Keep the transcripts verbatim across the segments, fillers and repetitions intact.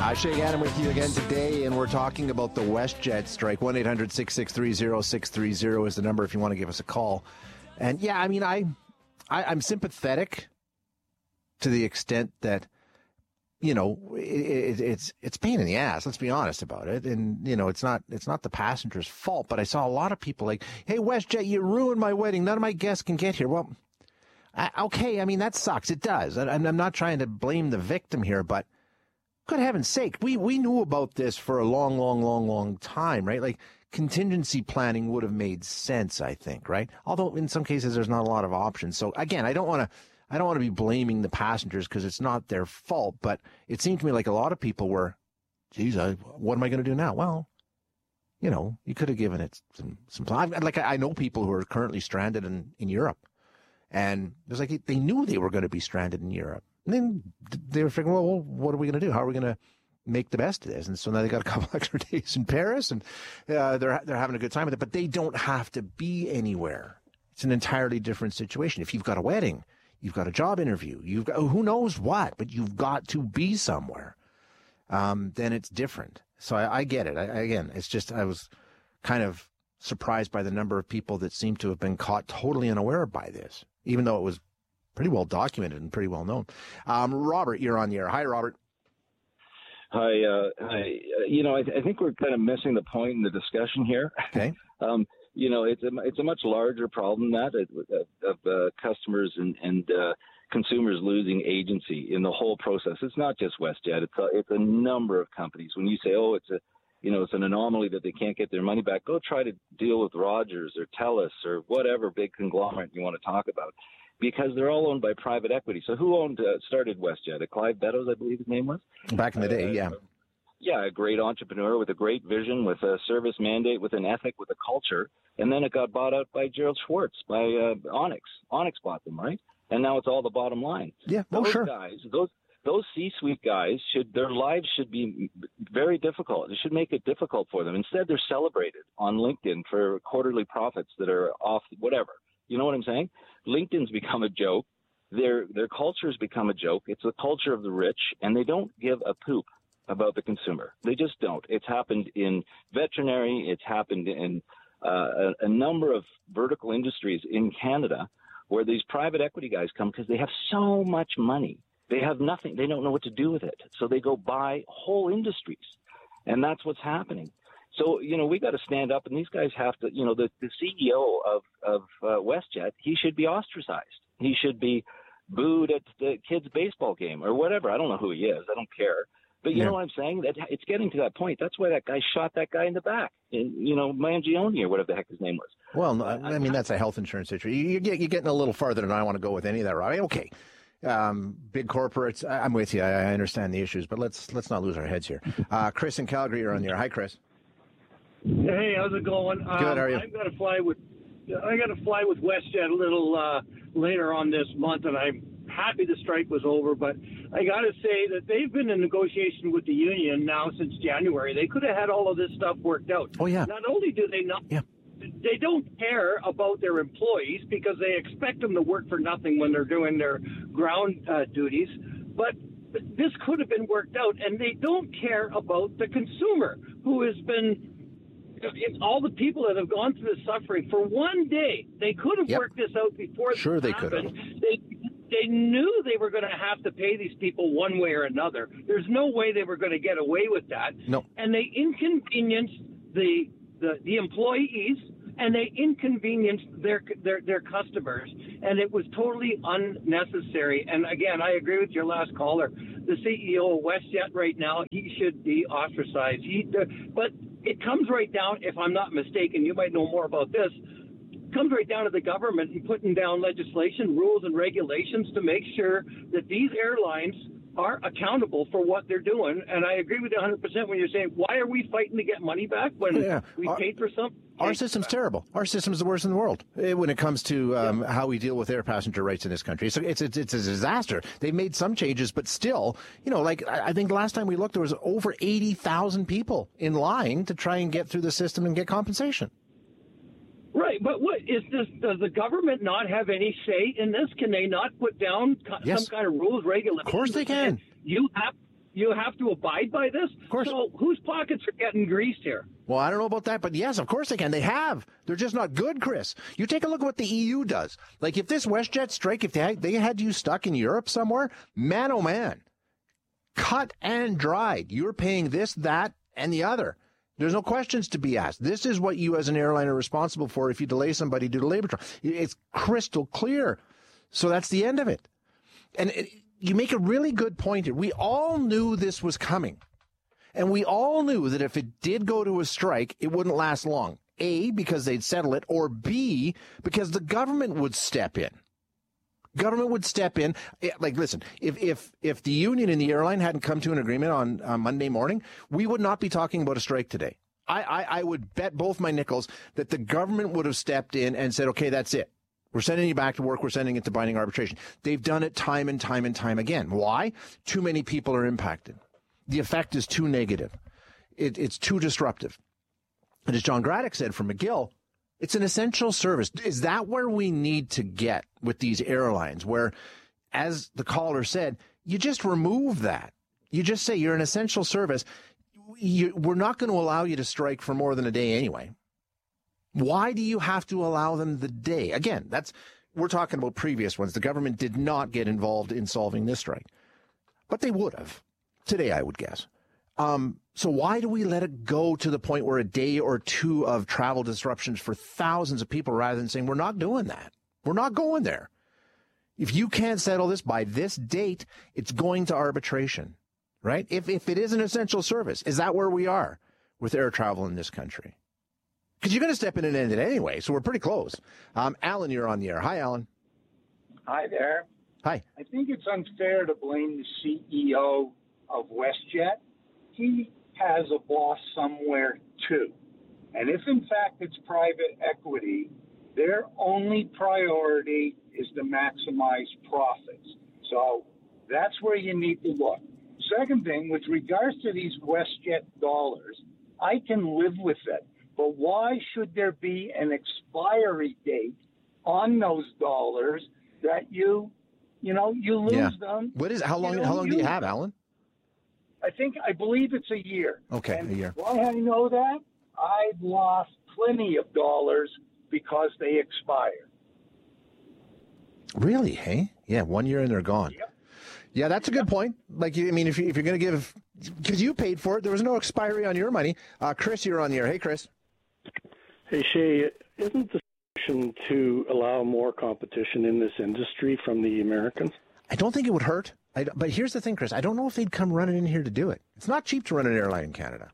Uh, Shay Adam with you again today, and we're talking about the WestJet strike. one eight hundred six six three zero six three zero is the number if you want to give us a call. And yeah, I mean, I, I I'm sympathetic to the extent that, you know, it, it, it's it's pain in the ass. Let's be honest about it. And you know, it's not it's not the passenger's fault. But I saw a lot of people like, "Hey, WestJet, you ruined my wedding. None of my guests can get here." Well, I, okay, I mean that sucks. It does. I, I'm not trying to blame the victim here, but good heaven's sake, we we knew about this for a long, long, long, long time, right? Like contingency planning would have made sense, I think, right? Although in some cases there's not a lot of options. So again, I don't want to. I don't want to be blaming the passengers because it's not their fault, but it seemed to me like a lot of people were, geez, I, what am I going to do now? Well, you know, you could have given it some, some time. Like I know people who are currently stranded in, in Europe, and it was like they knew they were going to be stranded in Europe. And then they were figuring, well, what are we going to do? How are we going to make the best of this? And so now they got a couple extra days in Paris, and uh, they're they're having a good time with it, but they don't have to be anywhere. It's an entirely different situation. If you've got a wedding, you've got a job interview, you've got who knows what, but you've got to be somewhere. Um, then it's different. So I, I get it. I, again, it's just I was kind of surprised by the number of people that seem to have been caught totally unaware by this, even though it was pretty well documented and pretty well known. Um, Robert, you're on the air. Hi, Robert. Hi. Uh, hi. You know, I, I think we're kind of missing the point in the discussion here. Okay. um, You know, it's a it's a much larger problem than that of, of uh, customers and and uh, consumers losing agency in the whole process. It's not just WestJet; it's a, it's a number of companies. When you say, "Oh, it's a you know it's an anomaly that they can't get their money back," go try to deal with Rogers or TELUS or whatever big conglomerate you want to talk about, because they're all owned by private equity. So who owned uh, started WestJet? Uh, Clive Beddoes, I believe his name was. Back in the day, uh, yeah. Yeah, a great entrepreneur with a great vision, with a service mandate, with an ethic, with a culture. And then it got bought out by Gerald Schwartz, by uh, Onyx. Onyx bought them, right? And now it's all the bottom line. Yeah, oh, those sure. guys, those those C-suite guys, should their lives should be very difficult. It should make it difficult for them. Instead, they're celebrated on LinkedIn for quarterly profits that are off whatever. You know what I'm saying? LinkedIn's become a joke. Their their culture has become a joke. It's a culture of the rich, and they don't give a poop about the consumer. They just don't. It's happened in veterinary. It's happened in uh, a, a number of vertical industries in Canada where these private equity guys come because they have so much money. They have nothing. They don't know what to do with it. So they go buy whole industries. And that's what's happening. So, you know, we got to stand up, and these guys have to, you know, the, the C E O of, of uh, WestJet, he should be ostracized. He should be booed at the kids' baseball game or whatever. I don't know who he is. I don't care. But you yeah. know what I'm saying? That it's getting to that point. That's why that guy shot that guy in the back. And, you know, Mangione or whatever the heck his name was. Well, no, I, I mean, that's a health insurance situation. You, you get, you're getting a little farther than I want to go with any of that, Robbie. Okay. Um, big corporates. I, I'm with you. I, I understand the issues, but let's let's not lose our heads here. Uh, Chris in Calgary, you're on the air. Hi, Chris. Hey, how's it going? Good. Um, how are you? I've got to fly with I got to fly with WestJet a little uh, later on this month, and I'm happy the strike was over. But I got to say that they've been in negotiation with the union now since January. They could have had all of this stuff worked out. Oh yeah. Not only do they not. Yeah. They don't care about their employees because they expect them to work for nothing when they're doing their ground uh, duties. But this could have been worked out, and they don't care about the consumer who has been – all the people that have gone through the suffering for one day. They could have yep. worked this out before sure this they happened. could have. They, they knew they were going to have to pay these people one way or another. There's no way they were going to get away with that. No. And they inconvenienced the – The, the employees, and they inconvenienced their, their their customers, and it was totally unnecessary. And again, I agree with your last caller. The C E O of WestJet right now, he should be ostracized. He, but it comes right down, if I'm not mistaken, you might know more about this, it comes right down to the government and putting down legislation, rules, and regulations to make sure that these airlines are accountable for what they're doing. And I agree with you one hundred percent when you're saying, why are we fighting to get money back when yeah. we our, paid for something? Our system's terrible. Our system's the worst in the world when it comes to um, yeah. how we deal with air passenger rights in this country. So it's, it's, it's a disaster. They've made some changes, but still, you know, like I think last time we looked, there was over eighty thousand people in line to try and get through the system and get compensation. Right, but what is this? Does the government not have any say in this? Can they not put down yes. some kind of rules, regulations? Of course they can. You have you have to abide by this? Of course. So whose pockets are getting greased here? Well, I don't know about that, but yes, of course they can. They have. They're just not good, Chris. You take a look at what the E U does. Like if this WestJet strike, if they had, they had you stuck in Europe somewhere, man, oh man, cut and dried. You're paying this, that, and the other. There's no questions to be asked. This is what you as an airline are responsible for if you delay somebody due to labor trouble. It's crystal clear. So that's the end of it. And it, you make a really good point here. We all knew this was coming. And we all knew that if it did go to a strike, it wouldn't last long. A, because they'd settle it, or B, because the government would step in. Government would step in. Like, listen, if if if the union and the airline hadn't come to an agreement on uh, Monday morning, we would not be talking about a strike today. I, I, I would bet both my nickels that the government would have stepped in and said, okay, that's it. We're sending you back to work. We're sending it to binding arbitration. They've done it time and time and time again. Why? Too many people are impacted. The effect is too negative. It, it's too disruptive. And as John Graddick said from McGill, it's an essential service. Is that where we need to get with these airlines, where, as the caller said, you just remove that? You just say you're an essential service. You, we're not going to allow you to strike for more than a day anyway. Why do you have to allow them the day? Again, that's we're talking about previous ones. The government did not get involved in solving this strike, but they would have today, I would guess. Um, so why do we let it go to the point where a day or two of travel disruptions for thousands of people, rather than saying we're not doing that? We're not going there. If you can't settle this by this date, it's going to arbitration, right? If if it is an essential service, is that where we are with air travel in this country? Because you're going to step in and end it anyway, so we're pretty close. Um, Alan, you're on the air. Hi, Alan. Hi there. Hi. I think it's unfair to blame the C E O of WestJet. He has a boss somewhere too. And if in fact it's private equity, their only priority is to maximize profits. So that's where you need to look. Second thing, with regards to these WestJet dollars, I can live with it. But why should there be an expiry date on those dollars that you, you know, you lose yeah. them? What is how long? You know, how long you, do you have, Alan? I think I believe it's a year. Okay, and a year. Why I know that? I've lost plenty of dollars because they expire. Really? Hey, yeah, one year and they're gone. Yep. Yeah, that's a good point. Like, I mean, if, you, if you're going to give, because you paid for it, there was no expiry on your money. Uh, Chris, you're on the air. Hey, Chris. Hey, Shay, isn't the solution to allow more competition in this industry from the Americans? I don't think it would hurt. I, but here's the thing, Chris. I don't know if they'd come running in here to do it. It's not cheap to run an airline in Canada.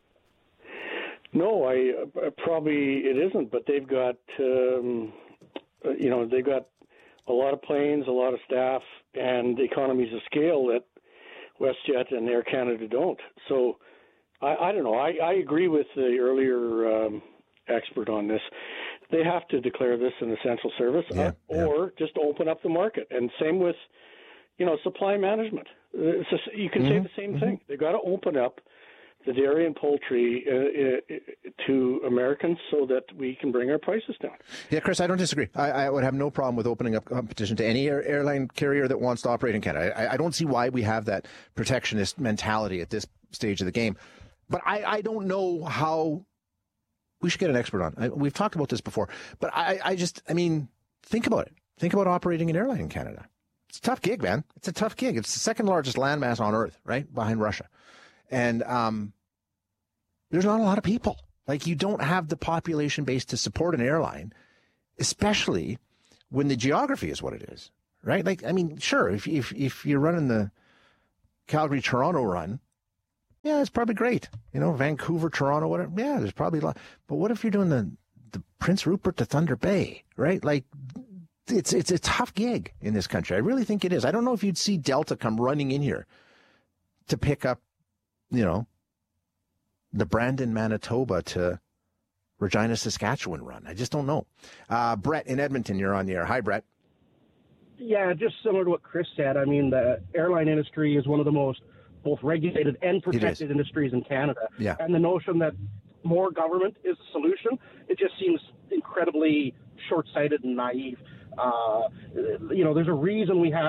No, I uh, probably it isn't. But they've got, um, uh, you know, they've got a lot of planes, a lot of staff, and economies of scale that WestJet and Air Canada don't. So I, I don't know. I, I agree with the earlier um, expert on this. They have to declare this an essential service, yeah, uh, or yeah. just open up the market. And same with, you know, supply management. It's just, you can mm-hmm. say the same mm-hmm. thing. They've got to open up the dairy and poultry uh, uh, to Americans so that we can bring our prices down. Yeah, Chris, I don't disagree. I, I would have no problem with opening up competition to any air, airline carrier that wants to operate in Canada. I, I don't see why we have that protectionist mentality at this stage of the game. But I, I don't know how we should get an expert on. I, we've talked about this before. But I, I just, I mean, think about it. Think about operating an airline in Canada. It's a tough gig, man. It's a tough gig. It's the second largest landmass on Earth, right, behind Russia. And um, there's not a lot of people. Like, you don't have the population base to support an airline, especially when the geography is what it is, right? Like, I mean, sure, if if if you're running the Calgary-Toronto run, yeah, it's probably great. You know, Vancouver, Toronto, whatever. Yeah, there's probably a lot. But what if you're doing the, the Prince Rupert to Thunder Bay, right? Like, it's it's a tough gig in this country. I really think it is. I don't know if you'd see Delta come running in here to pick up, you know, the Brandon, Manitoba to Regina, Saskatchewan run. I just don't know. Uh, Brett in Edmonton, you're on the air. Hi, Brett. Yeah, just similar to what Chris said. I mean, the airline industry is one of the most both regulated and protected industries in Canada. Yeah. And the notion that more government is the solution, it just seems incredibly short-sighted and naive. Uh, you know, there's a reason we have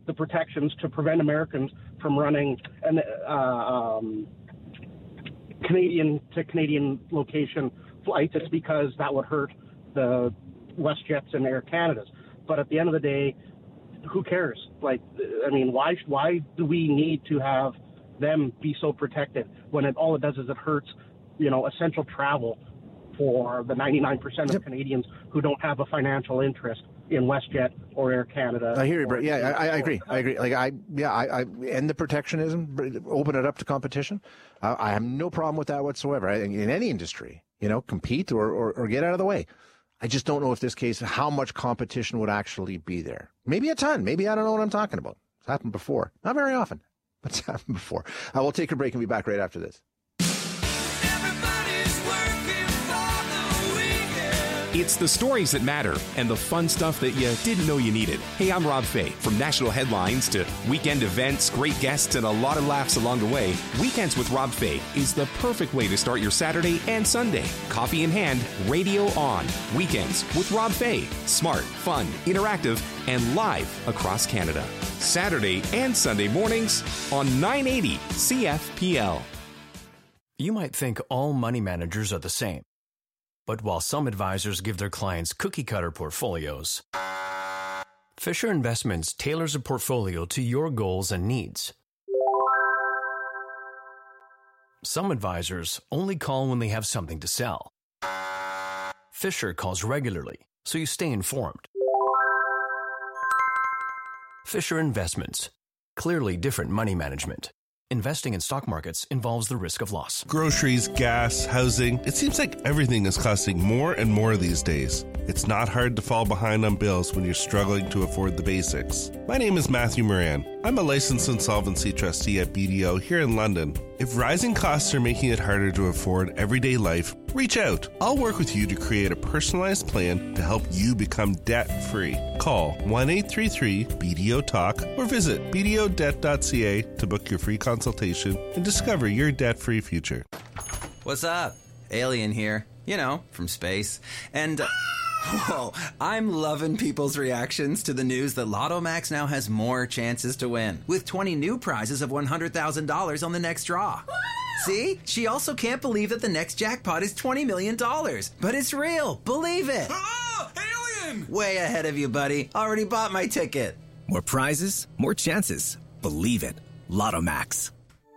the protections to prevent Americans from running an uh, um, Canadian to Canadian location flights. It's because that would hurt the WestJets and Air Canadas. But at the end of the day, who cares? Like, I mean, why why do we need to have them be so protected when it, all it does is it hurts, you know, essential travel for the ninety-nine percent of yep. Canadians who don't have a financial interest in WestJet or Air Canada. I hear you, bro. Yeah, I, I agree. I agree. Like, I, yeah, I, I end the protectionism, open it up to competition. Uh, I have no problem with that whatsoever. I, in any industry, you know, compete or, or, or get out of the way. I just don't know if this case, how much competition would actually be there. Maybe a ton. Maybe I don't know what I'm talking about. It's happened before. Not very often, but it's happened before. Uh, we'll take a break and be back right after this. It's the stories that matter and the fun stuff that you didn't know you needed. Hey, I'm Rob Fay. From national headlines to weekend events, great guests, and a lot of laughs along the way, Weekends with Rob Fay is the perfect way to start your Saturday and Sunday. Coffee in hand, radio on. Weekends with Rob Fay. Smart, fun, interactive, and live across Canada. Saturday and Sunday mornings on nine eighty C F P L. You might think all money managers are the same. But while some advisors give their clients cookie-cutter portfolios, Fisher Investments tailors a portfolio to your goals and needs. Some advisors only call when they have something to sell. Fisher calls regularly, so you stay informed. Fisher Investments. Clearly different money management. Investing in stock markets involves the risk of loss. Groceries, gas, housing. It seems like everything is costing more and more these days. It's not hard to fall behind on bills when you're struggling to afford the basics. My name is Matthew Moran. I'm a licensed insolvency trustee at B D O here in London. If rising costs are making it harder to afford everyday life, reach out. I'll work with you to create a personalized plan to help you become debt-free. Call one eight three three B D O talk or visit b d o debt dot c a to book your free consultation and discover your debt-free future. What's up? Alien here. You know, from space. And... Uh, whoa, I'm loving people's reactions to the news that Lotto Max now has more chances to win, with twenty new prizes of one hundred thousand dollars on the next draw. See? She also can't believe that the next jackpot is twenty million dollars. But it's real. Believe it. Ah! Alien! Way ahead of you, buddy. Already bought my ticket. More prizes, more chances. Believe it. Lotto Max.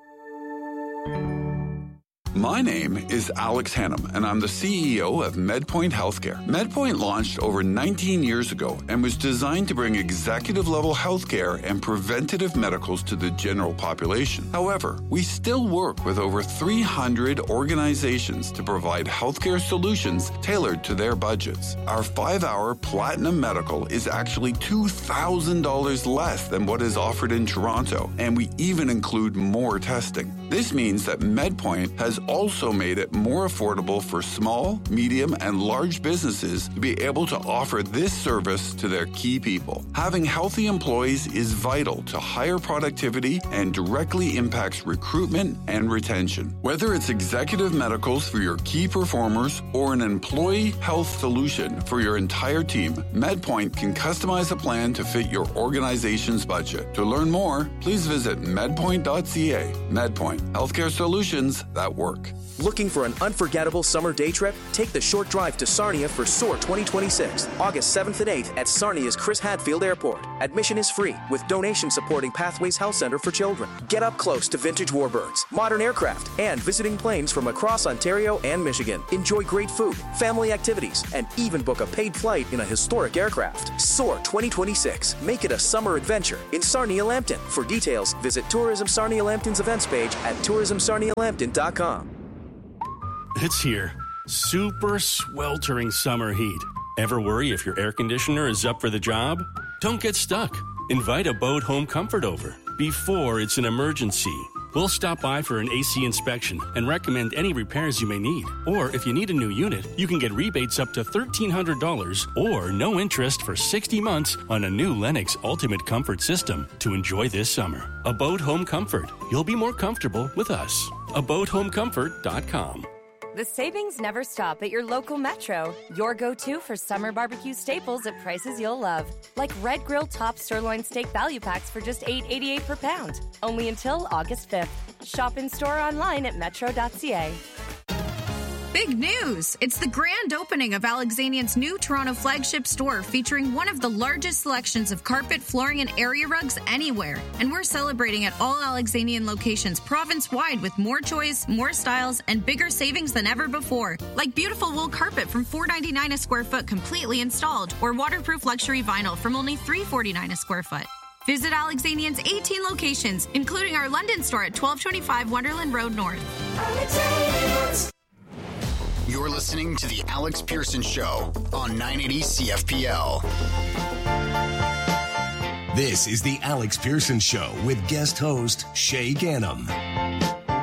My name is Alex Hannum, and I'm the C E O of MedPoint Healthcare. MedPoint launched over nineteen years ago and was designed to bring executive-level healthcare and preventative medicals to the general population. However, we still work with over three hundred organizations to provide healthcare solutions tailored to their budgets. Our five-hour Platinum Medical is actually two thousand dollars less than what is offered in Toronto, and we even include more testing. This means that MedPoint has also made it more affordable for small, medium, and large businesses to be able to offer this service to their key people. Having healthy employees is vital to higher productivity and directly impacts recruitment and retention. Whether it's executive medicals for your key performers or an employee health solution for your entire team, MedPoint can customize a plan to fit your organization's budget. To learn more, please visit medpoint dot c a. MedPoint, healthcare solutions that work. Looking for an unforgettable summer day trip? Take the short drive to Sarnia for Soar twenty twenty-six, August seventh and eighth at Sarnia's Chris Hadfield Airport. Admission is free, with donations supporting Pathways Health Center for Children. Get up close to vintage warbirds, modern aircraft, and visiting planes from across Ontario and Michigan. Enjoy great food, family activities, and even book a paid flight in a historic aircraft. Soar twenty twenty-six. Make it a summer adventure in Sarnia Lambton. For details, visit Tourism Sarnia Lambton's events page at tourism sarnia lambton dot com. It's here. Super sweltering summer heat. Ever worry if your air conditioner is up for the job? Don't get stuck. Invite a Boat Home Comfort over before it's an emergency. We'll stop by for an A C inspection and recommend any repairs you may need. Or if you need a new unit, you can get rebates up to thirteen hundred dollars or no interest for sixty months on a new Lennox Ultimate Comfort system to enjoy this summer. A Boat Home Comfort. You'll be more comfortable with us. a boat home comfort dot com. The savings never stop at your local Metro. Your go-to for summer barbecue staples at prices you'll love. Like Red Grill Top Sirloin Steak Value Packs for just eight eighty-eight per pound. Only until August fifth. Shop in-store online at metro dot c a. Big news! It's the grand opening of Alexanian's new Toronto flagship store featuring one of the largest selections of carpet, flooring, and area rugs anywhere. And we're celebrating at all Alexanian locations province-wide with more choice, more styles, and bigger savings than ever before. Like beautiful wool carpet from four ninety-nine a square foot completely installed, or waterproof luxury vinyl from only three forty-nine a square foot. Visit Alexanian's eighteen locations, including our London store at twelve twenty-five Wonderland Road North. Alexanians. You're listening to The Alex Pearson Show on nine eighty C F P L. This is The Alex Pearson Show with guest host Shay Gannam.